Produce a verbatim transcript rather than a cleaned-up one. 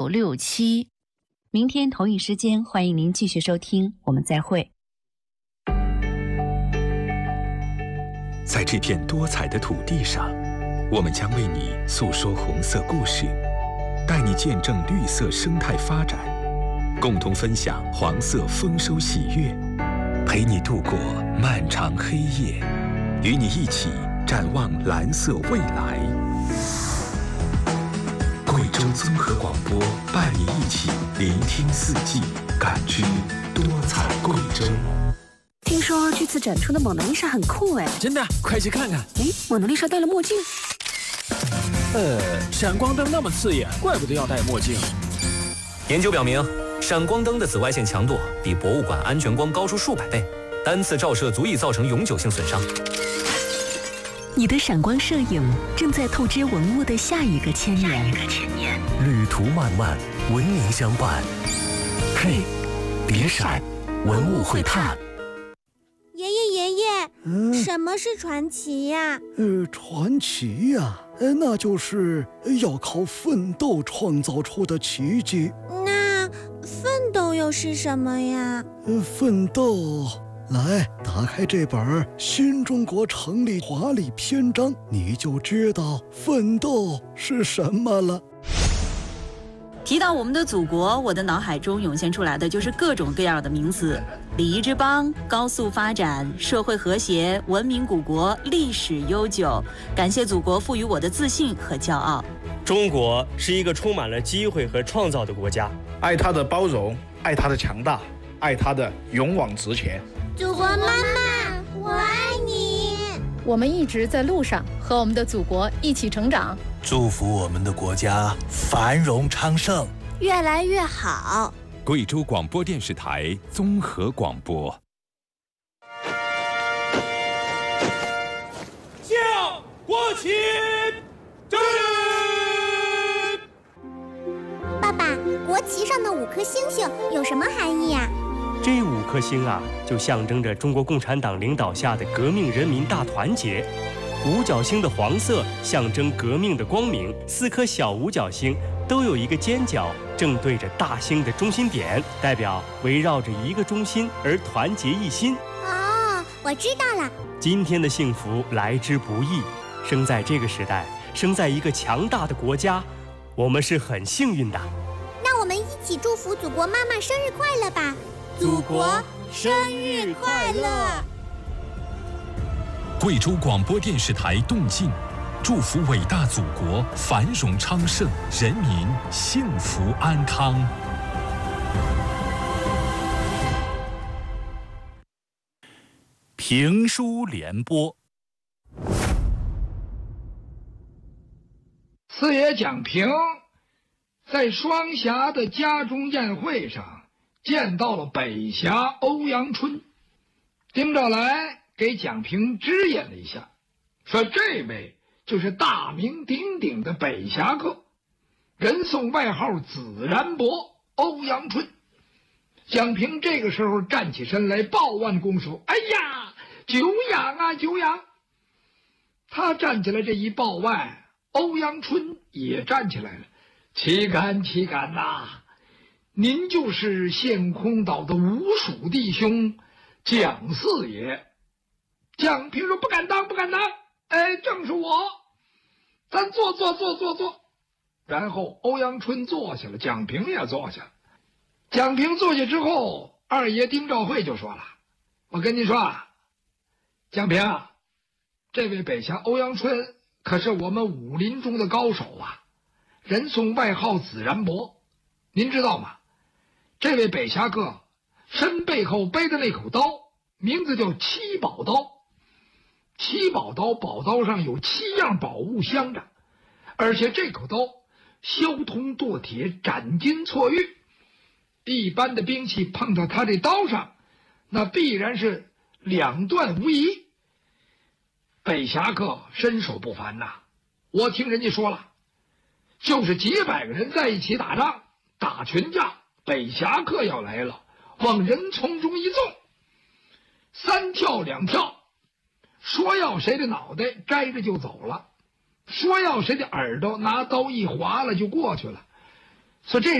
六七。明天同一时间，欢迎您继续收听，我们再会。 在这片多彩的土地上，我们将为你诉说红色故事，带你见证绿色生态发展，共同分享黄色丰收喜悦，陪你度过漫长黑夜，与你一起展望蓝色未来。贵州综合广播伴你一起聆听四季，感知多彩贵州。 听说这次展出的蒙娜丽莎很酷哎！ 真的，快去看看！ 哎，蒙娜丽莎戴了墨镜。 呃，闪光灯那么刺眼，怪不得要戴墨镜。 研究表明，闪光灯的紫外线强度比博物馆安全光高出数百倍，单次照射足以造成永久性损伤。 你的闪光摄影正在透支文物的下一个千年。 旅途漫漫，文明相伴。嘿，别闪，文物会探。 爷爷爷爷， 嗯， 什么是传奇呀？ 呃，传奇呀，呃，那就是要靠奋斗创造出的奇迹。 那奋斗又是什么呀？ 呃，奋斗。来，打开这本《新中国成立华丽篇章》，你就知道奋斗是什么了。 提到我们的祖国，我的脑海中涌现出来的就是各种各样的名词：礼仪之邦、高速发展、社会和谐、文明古国、历史悠久。感谢祖国赋予我的自信和骄傲。 中国是一个充满了机会和创造的国家， 爱它的包容，爱它的强大，爱它的勇往直前。 祖国妈妈，我爱你！ 我们一直在路上，和我们的祖国一起成长。 祝福我们的国家繁荣昌盛， 越来越好。 贵州广播电视台综合广播。 向国旗致礼！ 爸爸，国旗上的五颗星星有什么含义呀？ 这五颗星啊，就象征着中国共产党领导下的革命人民大团结。五角星的黄色象征革命的光明，四颗小五角星都有一个尖角正对着大星的中心点，代表围绕着一个中心而团结一心。 哦，我知道了。 今天的幸福来之不易，生在这个时代，生在一个强大的国家，我们是很幸运的。 那我们一起祝福祖国妈妈生日快乐吧！祖国生日快乐！ 贵州广播电视台动静，祝福伟大祖国繁荣昌盛，人民幸福安康。 评书联播。 四爷蒋平在双峡的家中宴会上见到了北峡欧阳春，丁兆来给蒋平指引了一下，说这位就是大名鼎鼎的北峡客，人送外号紫然伯欧阳春。蒋平这个时候站起身来，抱腕拱手：“哎呀，久仰啊，久仰！”他站起来这一抱腕，欧阳春也站起来了：“岂敢岂敢呐！您就是陷空岛的吴蜀弟兄蒋四爷。”蒋平说：“不敢当，不敢当。哎，正是我。咱坐坐坐坐坐。”然后欧阳春坐下了，蒋平也坐下了。蒋平坐下之后，二爷丁兆会就说了：“我跟您说啊，蒋平啊，这位北峡欧阳春可是我们武林中的高手啊，人送外号紫然伯。您知道吗？这位北峡客身背后背的那口刀，名字叫七宝刀。七宝刀，宝刀上有七样宝物镶着，而且这口刀削铜剁铁，斩金错玉。一般的兵器碰到他这刀上，那必然是两断无疑。北峡客身手不凡呐，我听人家说了，就是几百个人在一起打仗，打群架，北峡客要来了，往人丛中一纵，三跳两跳，说要谁的脑袋摘着就走了，说要谁的耳朵拿刀一划了就过去了。所以这